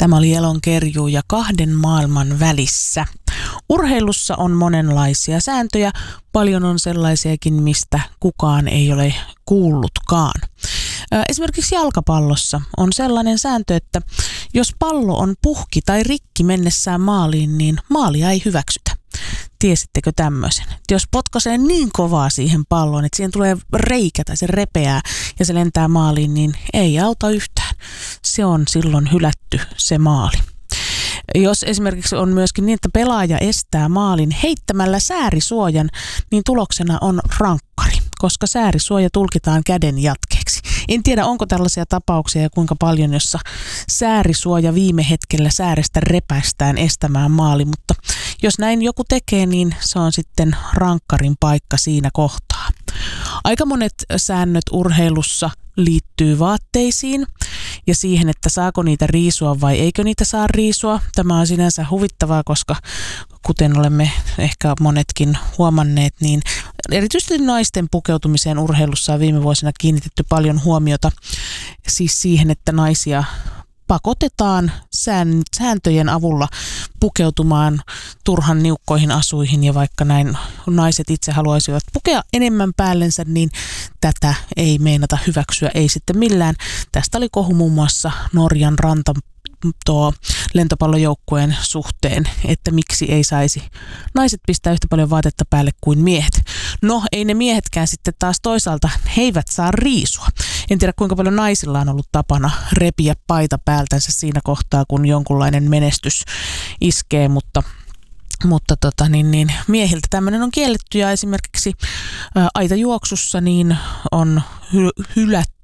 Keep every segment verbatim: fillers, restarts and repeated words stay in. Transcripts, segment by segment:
Tämä oli Elonkerjuu ja kahden maailman välissä. Urheilussa on monenlaisia sääntöjä, paljon on sellaisiakin, mistä kukaan ei ole kuullutkaan. Esimerkiksi jalkapallossa on sellainen sääntö, että jos pallo on puhki tai rikki mennessään maaliin, niin maalia ei hyväksytä. Tiesittekö tämmöisen? Jos potkaisee niin kovaa siihen palloon, että siihen tulee reikä tai se repeää ja se lentää maaliin, niin ei auta yhtään. Se on silloin hylätty se maali. Jos esimerkiksi on myöskin niin, että pelaaja estää maalin heittämällä säärisuojan, niin tuloksena on rankkari, koska säärisuoja tulkitaan käden jatkeeksi. En tiedä, onko tällaisia tapauksia ja kuinka paljon, jossa säärisuoja viime hetkellä säärestä repäistään estämään maali, mutta jos näin joku tekee, niin se on sitten rankkarin paikka siinä kohtaa. Aika monet säännöt urheilussa liittyy vaatteisiin ja siihen, että saako niitä riisua vai eikö niitä saa riisua. Tämä on sinänsä huvittavaa, koska kuten olemme ehkä monetkin huomanneet, niin erityisesti naisten pukeutumiseen urheilussa on viime vuosina kiinnitetty paljon huomiota siis siihen, että naisia pakotetaan sääntöjen avulla pukeutumaan turhan niukkoihin asuihin, ja vaikka näin naiset itse haluaisivat pukea enemmän päällensä, niin tätä ei meinata hyväksyä, ei sitten millään. Tästä oli kohu muun muassa Norjan ranta tuo lentopallojoukkueen suhteen, että miksi ei saisi naiset pistää yhtä paljon vaatetta päälle kuin miehet. No, ei ne miehetkään sitten taas toisaalta, he eivät saa riisua. En tiedä, kuinka paljon naisilla on ollut tapana repiä paita päältänsä siinä kohtaa, kun jonkunlainen menestys iskee, mutta Mutta tota, niin, niin, miehiltä tämmöinen on kielletty, ja esimerkiksi ä, aitajuoksussa niin on hy- hylätty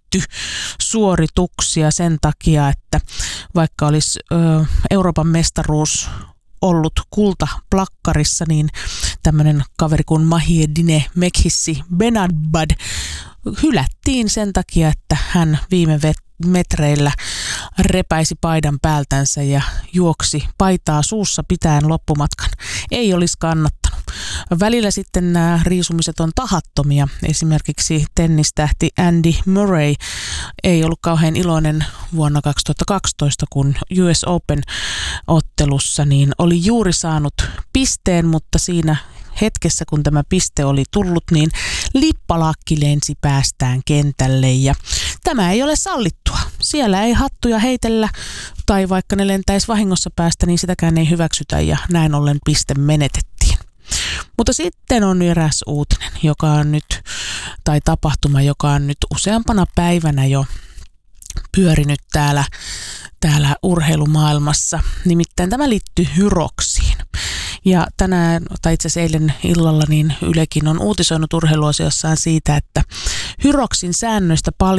suorituksia sen takia, että vaikka olisi ö, Euroopan mestaruus ollut kultaplakkarissa, niin tämmöinen kaveri kuin Mahiedine Mekhissi Benadbad hylättiin sen takia, että hän viime vet- metreillä repäisi paidan päältänsä ja juoksi paitaa suussa pitäen loppumatkan. Ei olisi kannattanut. Välillä sitten nämä riisumiset on tahattomia. Esimerkiksi tennistähti Andy Murray ei ollut kauhean iloinen vuonna kaksituhattakaksitoista, kun U S Open-ottelussa niin oli juuri saanut pisteen, mutta siinä hetkessä, kun tämä piste oli tullut, niin lippalakki lensi päästään kentälle, ja tämä ei ole sallittua. Siellä ei hattuja heitellä, tai vaikka ne lentäisi vahingossa päästä, niin sitäkään ei hyväksytä, ja näin ollen piste menetettiin. Mutta sitten on eräs uutinen, joka on nyt, tai tapahtuma, joka on nyt useampana päivänä jo pyörinyt täällä, täällä urheilumaailmassa. Nimittäin tämä liittyy Hyroxiin. Ja tänään, tai itse asiassa eilen illalla, niin Ylekin on uutisoinut urheiluosiossaan siitä, että Hyroxin säännöistä paljon